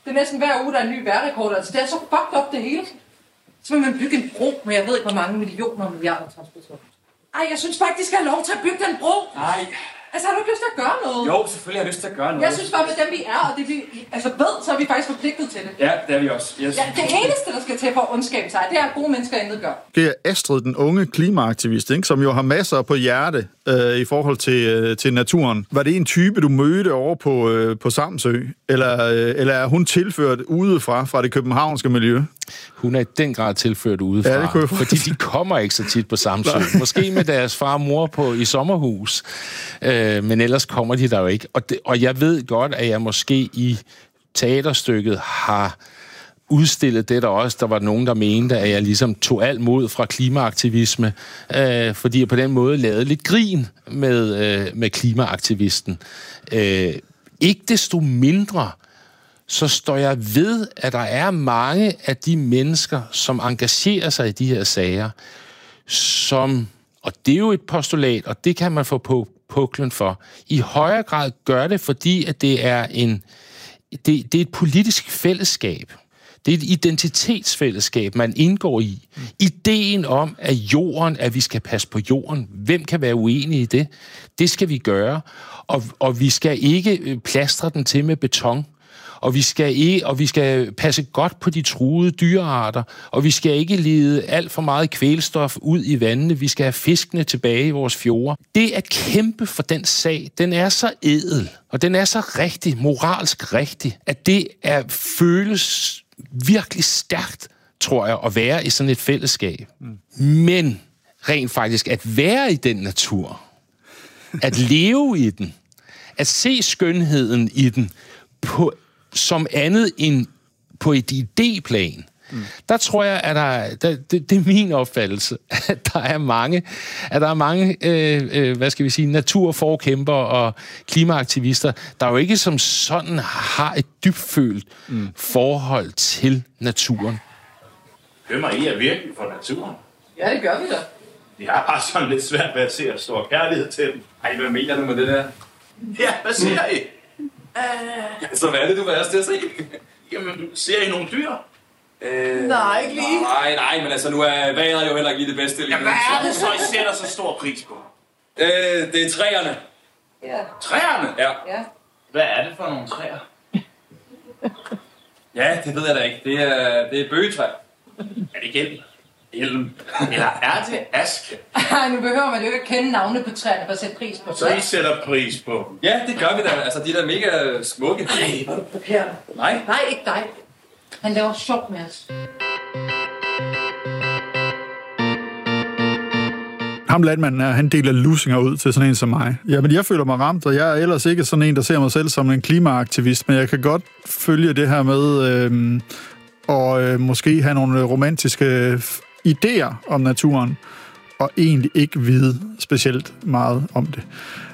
Det er næsten hver uge, der er en ny vejrrekord. Altså, det er så fucked up det hele. Så vil man bygge en bro, men jeg ved ikke, hvor mange millioner og milliarder transporter. Ej, jeg synes faktisk, jeg har lov til at bygge den bro. Nej. Altså, har du ikke lyst til at gøre noget? Jo, selvfølgelig har jeg lyst til at gøre noget. Jeg synes bare, med dem vi er, og det vi ved, så er vi faktisk forpligtet til det. Ja, det er vi også. Yes. Ja, det eneste, der skal til for at undskabe sig, det er, at gode mennesker intet gør. Det er Astrid, den unge klimaaktivist, ikke, som jo har masser på hjerte i forhold til naturen. Var det en type, du mødte over på Samsø? Eller er hun tilført udefra, fra det københavnske miljø? Hun er i den grad tilført udefra, ja, fordi de kommer ikke så tit på Samsø. Måske med deres far og mor i sommerhus, men ellers kommer de der jo ikke. Og jeg ved godt, at jeg måske i teaterstykket har udstillet det der også. Der var nogen, der mente, at jeg ligesom tog alt mod fra klimaaktivisme, fordi jeg på den måde lavede lidt grin med klimaaktivisten. Ikke desto mindre, så står jeg ved, at der er mange af de mennesker, som engagerer sig i de her sager, som, og det er jo et postulat, og det kan man få på puklen for, i højere grad gør det, fordi at det er det er et politisk fællesskab. Det er et identitetsfællesskab, man indgår i. Ideen om, at vi skal passe på jorden, hvem kan være uenig i det? Det skal vi gøre, og vi skal ikke plastre den til med beton. Og vi skal passe godt på de truede dyrearter, og vi skal ikke lede alt for meget kvælstof ud i vandene. Vi skal have fiskene tilbage i vores fjorde. Det at kæmpe for den sag, den er så ædel, og den er så rigtig, moralsk rigtig, at det føles virkelig stærkt, tror jeg, at være i sådan et fællesskab. Men rent faktisk at være i den natur, at leve i den, at se skønheden i den som andet end på et idéplan. Der tror jeg, at det er min opfattelse, at der er mange naturforkæmpere og klimaaktivister, der jo ikke som sådan har et dybfølt forhold til naturen. Hvem I er virkelig for naturen? Ja, det gør vi da. Jeg har bare sådan lidt svært ved at se at stor kærlighed til dem. Ej, hvad mener du med det der? Ja, hvad ser I? Så hvad er det, du vil have os til at se? Jamen, ser I nogle dyr? Nej, ikke lige. Nej, men altså nu er vejret jo heller ikke lige det bedste. Ja, hvad er det så, I sætter så stor pris på? Det er træerne. Ja. Træerne? Ja. Hvad er det for nogle træer? Ja, det ved jeg da ikke. Det er bøgetræer. Er det gælden? Elm? Eller er det aske? Ej, nu behøver man jo ikke at kende navne på træerne for at sætte pris på. Så I sætter pris på dem? Ja, det gør vi da. Altså, de der mega smukke. Nej, hvor er du provokerende. Nej, ikke dig. Han laver sjov med os. Ham landmanden her, han deler lussinger ud til sådan en som mig. Jamen, jeg føler mig ramt, og jeg er ellers ikke sådan en, der ser mig selv som en klimaaktivist, men jeg kan godt følge det her med og måske have nogle romantiske idéer om naturen, og egentlig ikke vide specielt meget om det.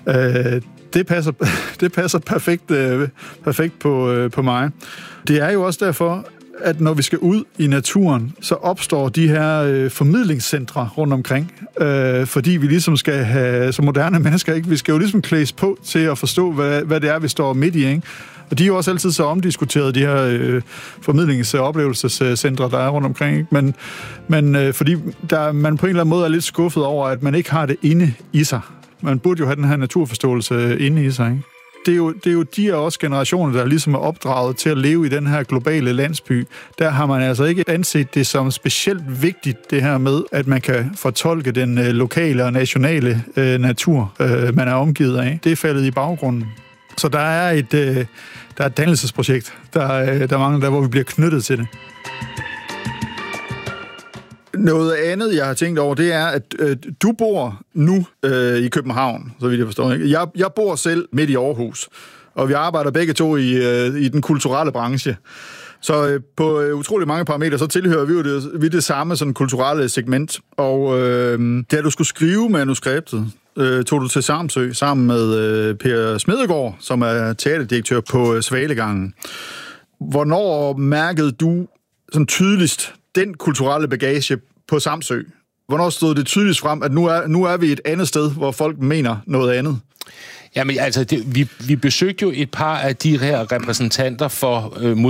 Det passer perfekt på mig. Det er jo også derfor, at når vi skal ud i naturen, så opstår de her formidlingscentre rundt omkring, fordi vi ligesom skal have, som moderne mennesker, ikke? Vi skal jo ligesom klædes på til at forstå, hvad det er, vi står midt i, ikke? Og de er jo også altid så omdiskuteret, de her formidlings- og oplevelsescentre, der er rundt omkring, ikke? Men fordi man på en eller anden måde er lidt skuffet over, at man ikke har det inde i sig. Man burde jo have den her naturforståelse inde i sig, ikke? Det er jo de af os generationer, der ligesom er opdraget til at leve i den her globale landsby. Der har man altså ikke anset det som specielt vigtigt, det her med, at man kan fortolke den lokale og nationale natur, man er omgivet af. Det er faldet i baggrunden. Så der er et dannelsesprojekt, der er mange der, hvor vi bliver knyttet til det. Noget andet, jeg har tænkt over, det er, at du bor nu i København, så vidt jeg forstår. Ikke? Jeg bor selv midt i Aarhus, og vi arbejder begge to i den kulturelle branche. Så på utrolig mange parametre, så tilhører vi det samme sådan kulturelle segment. Og da du skulle skrive manuskriptet, tog du til Samsø sammen med Per Smedegaard, som er teaterdirektør på Svalegangen. Hvornår mærkede du sådan tydeligst den kulturelle bagage på Samsø? Hvornår stod det tydeligst frem, at nu er vi et andet sted, hvor folk mener noget andet? Jamen, altså, vi besøgte jo et par af de her repræsentanter for